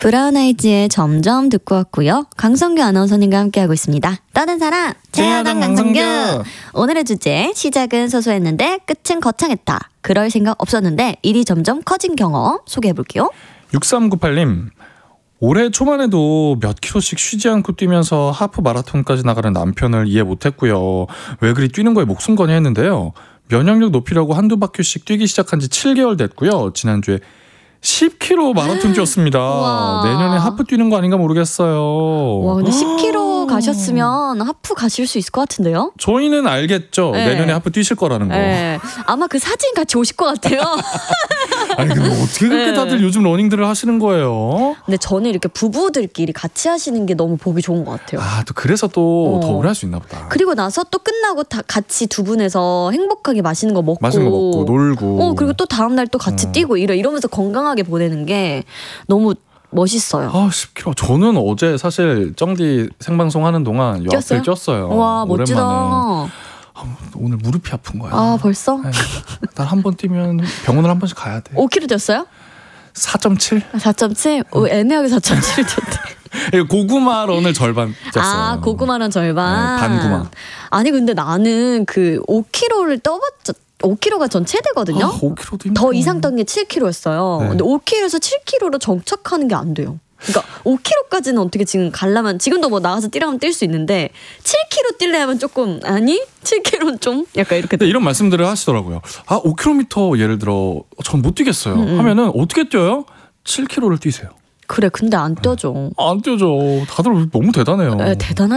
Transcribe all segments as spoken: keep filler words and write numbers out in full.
브라운 아이즈의 점점 듣고 왔고요. 강성규 아나운서님과 함께하고 있습니다. 떠든 사람 최하당 강성규. 오늘의 주제 시작은 소소했는데 끝은 거창했다. 그럴 생각 없었는데 일이 점점 커진 경험 소개해볼게요. 육삼구팔 님 올해 초반에도 몇 킬로씩 쉬지 않고 뛰면서 하프 마라톤까지 나가는 남편을 이해 못했고요. 왜 그리 뛰는 거에 목숨 거냐 했는데요. 면역력 높이려고 한두 바퀴씩 뛰기 시작한 지 칠 개월 됐고요. 지난주에 십 킬로미터 마라톤 뛰었습니다. 내년에 하프 뛰는 거 아닌가 모르겠어요. 와, 근데 십 킬로미터 가셨으면 하프 가실 수 있을 것 같은데요? 저희는 알겠죠. 네. 내년에 하프 뛰실 거라는 거. 네. 아마 그 사진 같이 오실 것 같아요. 아니 근데 어떻게 그렇게 네. 다들 요즘 러닝들을 하시는 거예요? 근데 저는 이렇게 부부들끼리 같이 하시는 게 너무 보기 좋은 것 같아요. 아, 또 그래서 또 더 어. 오래 할 수 있나 보다. 그리고 나서 또 끝나고 다 같이 두 분에서 행복하게 맛있는 거 먹고 맛있는 거 먹고 놀고 어, 그리고 또 다음날 또 같이 어. 뛰고 이러, 이러면서 건강하게 보내는 게 너무 멋있어요. 아, 십 킬로미터. 저는 어제 사실 쩡디 생방송 하는 동안 옆을 쪘어요. 와, 멋지다. 오랜만에. 아, 오늘 무릎이 아픈 거야. 아, 벌써? 네. 난 한 번 뛰면 병원을 한 번씩 가야 돼. 오 킬로미터 뛰었어요? 사 점 칠? 사 점 칠? 오, 애매하게 사 점 칠 뛰었대. 고구마런을 절반 뛰었어요. 아, 고구마런 절반? 네, 반구마. 아니 근데 나는 그 오 킬로미터를 떠봤죠. 오 킬로미터가 전 최대거든요. 아, 오 킬로미터도 힘들어. 더 이상 떤 게 칠 킬로미터였어요. 네. 근데 오 킬로미터에서 칠 킬로미터로 정착하는 게 안 돼요. 그러니까 오 킬로미터까지는 어떻게 지금 가려면 지금도 뭐 나가서 뛰라면 뛸 수 있는데 칠 킬로미터 뛰려면 조금 아니 칠 킬로미터는 좀 약간 이렇게. 근데 이런 말씀들을 하시더라고요. 아, 오 킬로미터 예를 들어 전 못 뛰겠어요. 음, 음. 하면은 어떻게 뛰어요? 칠 킬로미터를 뛰세요. 그래, 근데 안 뛰어져. 안 뛰어져. 다들 너무 대단해요. 네,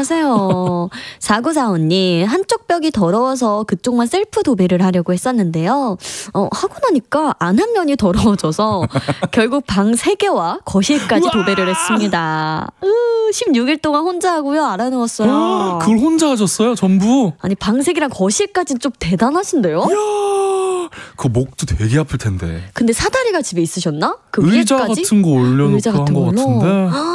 대단하세요. 사구사오 님, 한쪽 벽이 더러워서 그쪽만 셀프 도배를 하려고 했었는데요. 어, 하고 나니까 안 한 면이 더러워져서 결국 방 세 개와 거실까지 도배를 했습니다. 으, 십육 일 동안 혼자 하고요. 알아누웠어요. 아, 그걸 혼자 하셨어요? 전부? 아니, 방 세 개랑 거실까지는 좀 대단하신데요? 이야, 그 목도 되게 아플 텐데. 근데 사다리가 집에 있으셨나? 그 의자 위에까지? 같은 거 올려놓고 한 것 같은데.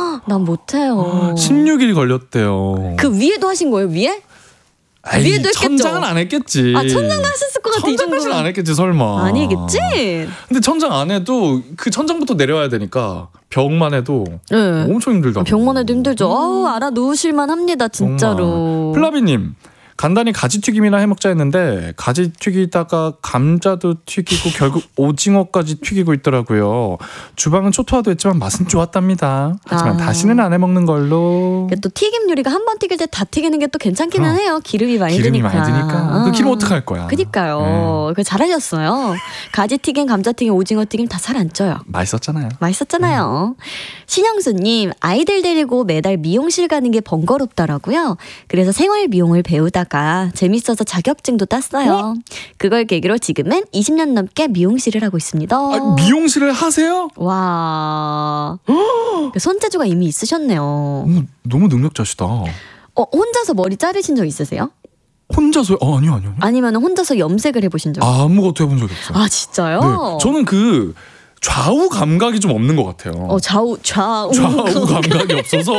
난 못해요. 십육 일 걸렸대요. 그 위에도 하신 거예요? 위에? 아이, 위에도 했겠죠? 천장은 안 했겠지. 아, 천장도 하셨을 것 같아. 천장까지는 안 했겠지 설마. 아니겠지? 근데 천장 안 해도 그 천장부터 내려와야 되니까 벽만 해도 네. 엄청 힘들다. 벽만 해도 힘들죠. 음. 아우, 알아 누우실만 합니다 진짜로. 플라비님, 간단히 가지튀김이나 해먹자 했는데 가지 튀기다가 감자도 튀기고 결국 오징어까지 튀기고 있더라고요. 주방은 초토화도 했지만 맛은 좋았답니다. 하지만 아. 다시는 안 해먹는 걸로. 또 튀김 요리가 한 번 튀길 때 다 튀기는 게 또 괜찮기는 어. 해요. 기름이 많이 기름이 드니까. 많이 드니까. 어. 그 기름 어떡할 거야. 그니까요. 네. 그 잘하셨어요. 가지튀김, 감자튀김, 오징어튀김 다 살 안 쪄요. 맛있었잖아요. 맛있었잖아요. 음. 신영수님, 아이들 데리고 매달 미용실 가는 게 번거롭더라고요. 그래서 생활미용을 배우다가 재밌어서 자격증도 땄어요. 어? 그걸 계기로 지금은 이십 년 넘게 미용실을 하고 있습니다. 아, 미용실을 하세요? 와, 손재주가 이미 있으셨네요. 너무, 너무 능력자시다. 어, 혼자서 머리 자르신 적 있으세요? 혼자서요? 어, 아니요, 아니요. 아니면 혼자서 염색을 해보신 적? 아, 아무것도 해본 적이 없어요. 아, 진짜요? 네, 저는 그 좌우 감각이 좀 없는 것 같아요. 어, 좌우 좌우 좌우 감각이 없어서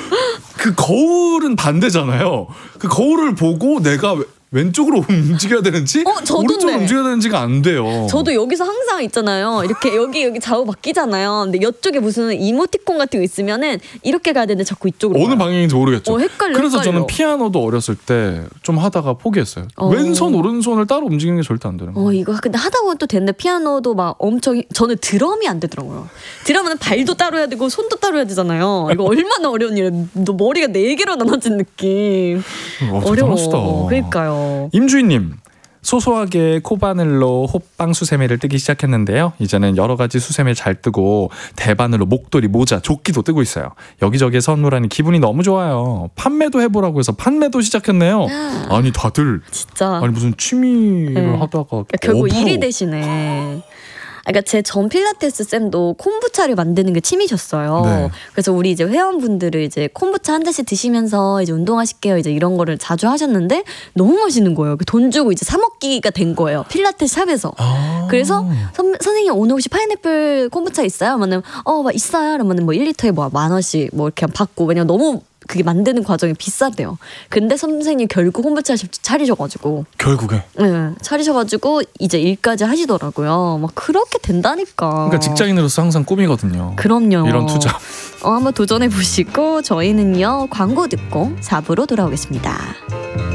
그 거울은 반대잖아요. 그 거울을 보고 내가 왼쪽으로 움직여야 되는지 어, 오른쪽으로 움직여야 되는지가 안 돼요. 저도 여기서 항상 있잖아요. 이렇게 여기 여기 좌우 바뀌잖아요. 근데 이쪽에 무슨 이모티콘 같은 거 있으면은 이렇게 가야 되는데 자꾸 이쪽으로 어느 가요. 방향인지 모르겠죠. 어, 헷갈려, 그래서 헷갈려. 저는 피아노도 어렸을 때 좀 하다가 포기했어요. 어. 왼손 오른손을 따로 움직이는 게 절대 안 되는 거예요. 어, 이거 근데 하다 보면 또 되는데 피아노도 막 엄청 저는 드럼이 안 되더라고요. 드럼은 발도 따로 해야 되고 손도 따로 해야 되잖아요. 이거 얼마나 어려운 일이야. 너 머리가 네 개로 나눠진 느낌. 어, 어려워. 그러니까요. 임주인님, 소소하게 코바늘로 호빵 수세미를 뜨기 시작했는데요. 이제는 여러 가지 수세미 잘 뜨고 대바늘로 목도리, 모자, 조끼도 뜨고 있어요. 여기저기에 선물하니 기분이 너무 좋아요. 판매도 해보라고 해서 판매도 시작했네요. 아니 다들 진짜 아니 무슨 취미를 네. 하다가 그러니까 결국 일이 되시네. 그러니까 제 전 필라테스 쌤도 콤부차를 만드는 게 취미셨어요. 네. 그래서 우리 이제 회원분들을 이제 콤부차 한 잔씩 드시면서 이제 운동하실게요. 이제 이런 거를 자주 하셨는데 너무 맛있는 거예요. 돈 주고 이제 사 먹기가 된 거예요. 필라테스 샵에서. 아~ 그래서 선, 선생님 오늘 혹시 파인애플 콤부차 있어요? 그러면 어, 막 있어요. 그러면 뭐 일 리터에 뭐 만 원씩 뭐 이렇게 받고 왜냐면 너무 그게 만드는 과정이 비싸대요. 근데 선생님 결국 콤부차 차리셔가지고 결국에 네 차리셔가지고 이제 일까지 하시더라고요. 막 그렇게 된다니까. 그러니까 직장인으로서 항상 꿈이거든요. 그럼요. 이런 투자. 어, 한번 도전해 보시고 저희는요 광고 듣고 사 부로 돌아오겠습니다.